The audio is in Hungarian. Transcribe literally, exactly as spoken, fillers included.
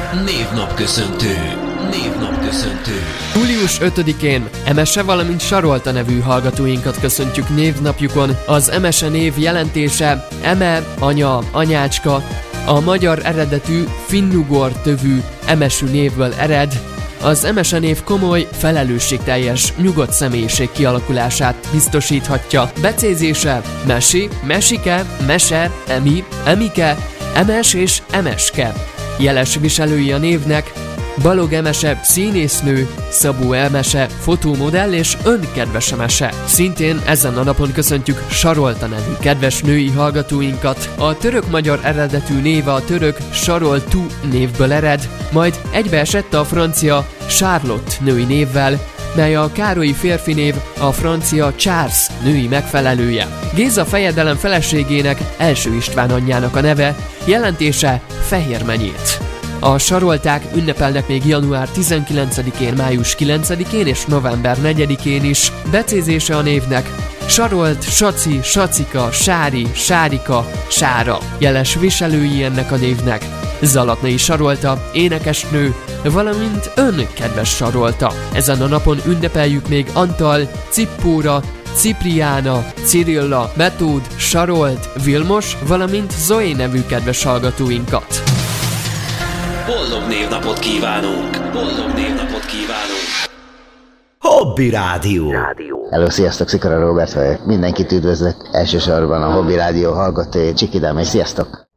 Névnapköszöntő. Névnapköszöntő. július ötödikén Emese, valamint Sarolta nevű hallgatóinkat köszöntjük névnapjukon. Az Emese név jelentése eme, anya, anyácska, a magyar eredetű finnugor tövű emesű névből ered. Az Emese név komoly, felelősségteljes, nyugodt személyiség kialakulását biztosíthatja. Becézése mesi, mesike, mese, emi, emike, emes és emeske. Jeles viselői a névnek Balog Emese színésznő, Szabó Emese fotómodell és önkedves Emese. Szintén ezen a napon köszöntjük Sarolta nevű kedves női hallgatóinkat. A török-magyar eredetű néve a török Saroltu névből ered, majd egybeesett a francia Charlotte női névvel, mely a Károlyi férfi név a francia Charles női megfelelője. Géza fejedelem feleségének, első István anyjának a neve, jelentése fehérmenyét. A sarolták ünnepelnek még január tizenkilencedikén, május kilencedikén és november negyedikén is. Becézése a névnek Sarolt, Saci, Sacika, Sári, Sárika, Sára. Jeles viselői ennek a névnek Zalatnai Sarolta, énekesnő, valamint ön kedves Sarolta. Ezen a napon ünnepeljük még Antal, Cippóra, Cipriána, Cirilla, Metód, Sarolt, Vilmos, valamint Zoé nevű kedves hallgatóinkat. Boldog névnapot kívánunk! Boldog névnapot kívánunk! Hobby Rádió. Hello, sziasztok, Szikora Róbert vagyok. Mindenkit üdvözlök, elsősorban a Hobby Rádió hallgatói, Csikidám, és sziasztok!